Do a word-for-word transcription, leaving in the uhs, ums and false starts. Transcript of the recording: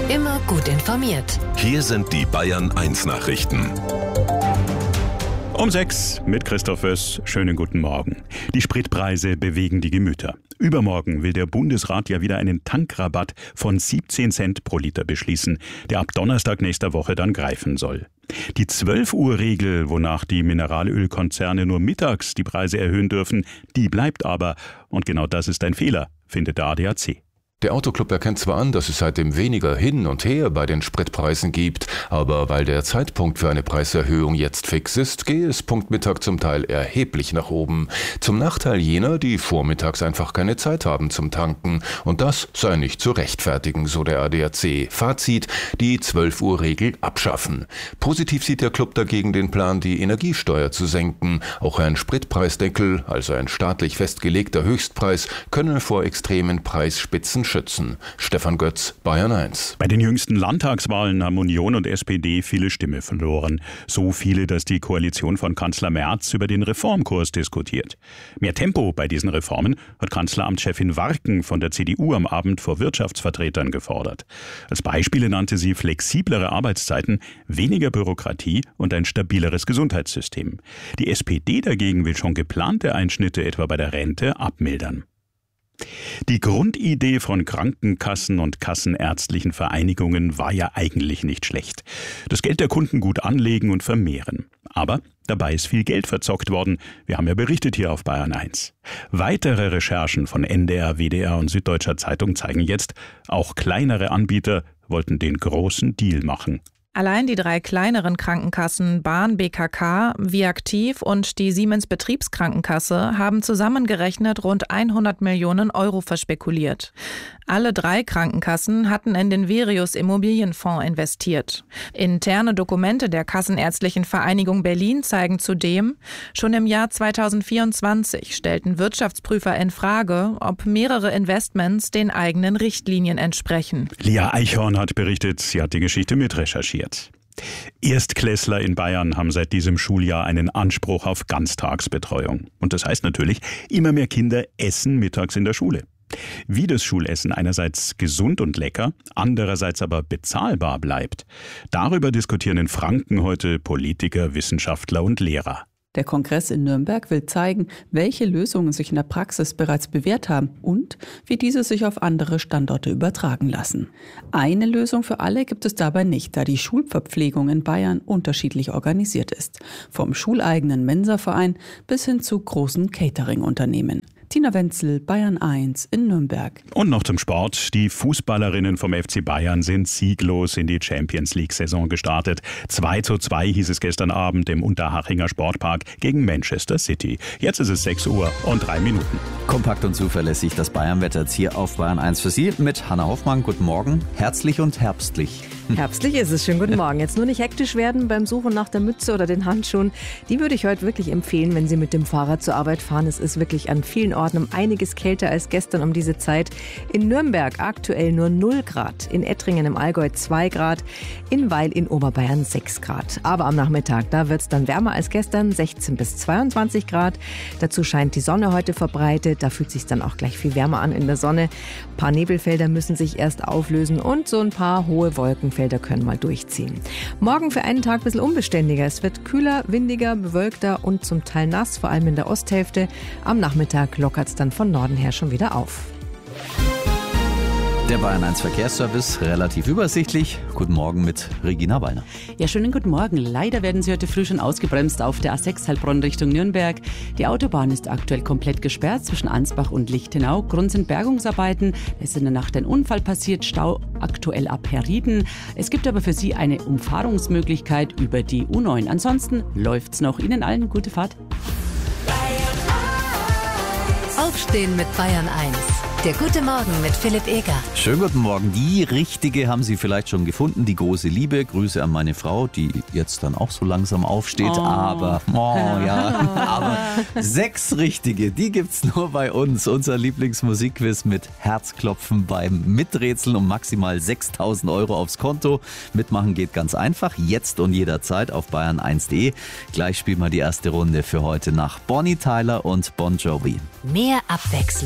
Immer gut informiert. Hier sind die Bayern eins Nachrichten. Um sechs mit Christoph Oess. Schönen guten Morgen. Die Spritpreise bewegen die Gemüter. Übermorgen will der Bundesrat ja wieder einen Tankrabatt von siebzehn Cent pro Liter beschließen, der ab Donnerstag nächster Woche dann greifen soll. Die zwölf Uhr Regel, wonach die Mineralölkonzerne nur mittags die Preise erhöhen dürfen, die bleibt aber. Und genau das ist ein Fehler, findet der A D A C. Der Autoclub erkennt zwar an, dass es seitdem weniger hin und her bei den Spritpreisen gibt, aber weil der Zeitpunkt für eine Preiserhöhung jetzt fix ist, gehe es Punkt Mittag zum Teil erheblich nach oben. Zum Nachteil jener, die vormittags einfach keine Zeit haben zum Tanken. Und das sei nicht zu rechtfertigen, so der A D A C. Fazit, die zwölf Uhr Regel abschaffen. Positiv sieht der Club dagegen den Plan, die Energiesteuer zu senken. Auch ein Spritpreisdeckel, also ein staatlich festgelegter Höchstpreis, könne vor extremen Preisspitzen schützen. Stefan Götz, Bayern eins. Bei den jüngsten Landtagswahlen haben Union und S P D viele Stimmen verloren. So viele, dass die Koalition von Kanzler Merz über den Reformkurs diskutiert. Mehr Tempo bei diesen Reformen hat Kanzleramtschefin Warken von der C D U am Abend vor Wirtschaftsvertretern gefordert. Als Beispiele nannte sie flexiblere Arbeitszeiten, weniger Bürokratie und ein stabileres Gesundheitssystem. Die S P D dagegen will schon geplante Einschnitte etwa bei der Rente abmildern. Die Grundidee von Krankenkassen und kassenärztlichen Vereinigungen war ja eigentlich nicht schlecht. Das Geld der Kunden gut anlegen und vermehren. Aber dabei ist viel Geld verzockt worden. Wir haben ja berichtet hier auf Bayern eins. Weitere Recherchen von N D R, W D R und Süddeutscher Zeitung zeigen jetzt, auch kleinere Anbieter wollten den großen Deal machen. Allein die drei kleineren Krankenkassen Bahn, B K K, Viaktiv und die Siemens Betriebskrankenkasse haben zusammengerechnet rund hundert Millionen Euro verspekuliert. Alle drei Krankenkassen hatten in den Verius Immobilienfonds investiert. Interne Dokumente der Kassenärztlichen Vereinigung Berlin zeigen zudem, schon im Jahr zweitausendvierundzwanzig stellten Wirtschaftsprüfer in Frage, ob mehrere Investments den eigenen Richtlinien entsprechen. Lia Eichhorn hat berichtet, sie hat die Geschichte mitrecherchiert. Erstklässler in Bayern haben seit diesem Schuljahr einen Anspruch auf Ganztagsbetreuung. Und das heißt natürlich, immer mehr Kinder essen mittags in der Schule. Wie das Schulessen einerseits gesund und lecker, andererseits aber bezahlbar bleibt, darüber diskutieren in Franken heute Politiker, Wissenschaftler und Lehrer. Der Kongress in Nürnberg will zeigen, welche Lösungen sich in der Praxis bereits bewährt haben und wie diese sich auf andere Standorte übertragen lassen. Eine Lösung für alle gibt es dabei nicht, da die Schulverpflegung in Bayern unterschiedlich organisiert ist. Vom schuleigenen Mensaverein bis hin zu großen Catering-Unternehmen. Tina Wenzel, Bayern eins in Nürnberg. Und noch zum Sport. Die Fußballerinnen vom F C Bayern sind sieglos in die Champions-League-Saison gestartet. zwei zu zwei hieß es gestern Abend im Unterhachinger Sportpark gegen Manchester City. Jetzt ist es sechs Uhr und drei Minuten. Kompakt und zuverlässig das Bayernwetter jetzt hier auf Bayern eins für Sie mit Hanna Hoffmann. Guten Morgen. Herzlich und herbstlich. Herbstlich ist es. Schönen guten Morgen. Jetzt nur nicht hektisch werden beim Suchen nach der Mütze oder den Handschuhen. Die würde ich heute wirklich empfehlen, wenn Sie mit dem Fahrrad zur Arbeit fahren. Es ist wirklich an vielen Orten um einiges kälter als gestern um diese Zeit. In Nürnberg aktuell nur null Grad, in Ettringen im Allgäu zwei Grad, in Weil in Oberbayern sechs Grad. Aber am Nachmittag, da wird es dann wärmer als gestern, sechzehn bis zweiundzwanzig Grad. Dazu scheint die Sonne heute verbreitet. Da fühlt es sich dann auch gleich viel wärmer an in der Sonne. Ein paar Nebelfelder müssen sich erst auflösen und so ein paar hohe Wolkenfelder können mal durchziehen. Morgen für einen Tag ein bisschen unbeständiger. Es wird kühler, windiger, bewölkter und zum Teil nass, vor allem in der Osthälfte. Am Nachmittag lockert es dann von Norden her schon wieder auf. Der Bayern eins Verkehrsservice, relativ übersichtlich. Guten Morgen mit Regina Wallner. Ja, schönen guten Morgen. Leider werden Sie heute früh schon ausgebremst auf der A sechs Heilbronn Richtung Nürnberg. Die Autobahn ist aktuell komplett gesperrt zwischen Ansbach und Lichtenau. Grund sind Bergungsarbeiten. Es ist in der Nacht ein Unfall passiert. Stau aktuell ab Herrieden. Es gibt aber für Sie eine Umfahrungsmöglichkeit über die U neun. Ansonsten läuft's noch. Ihnen allen gute Fahrt. Aufstehen mit Bayern eins. Der gute Morgen mit Philipp Eger. Schönen guten Morgen. Die richtige haben Sie vielleicht schon gefunden, die große Liebe. Grüße an meine Frau, die jetzt dann auch so langsam aufsteht. Oh. Aber, oh ja, aber sechs richtige, die gibt's nur bei uns. Unser Lieblingsmusikquiz mit Herzklopfen beim Miträtseln um maximal sechstausend Euro aufs Konto. Mitmachen geht ganz einfach, jetzt und jederzeit auf bayern eins punkt de. Gleich spielen wir die erste Runde für heute nach Bonnie Tyler und Bon Jovi. Mehr Abwechslung.